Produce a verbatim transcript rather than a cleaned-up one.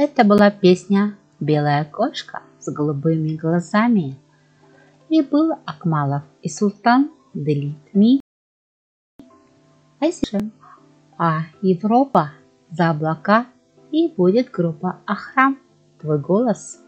Это была песня «Белая кошка с голубыми глазами». И был Акмалов и Султан Делитми. А Европа за облака, и будет группа Ахрам. Твой голос.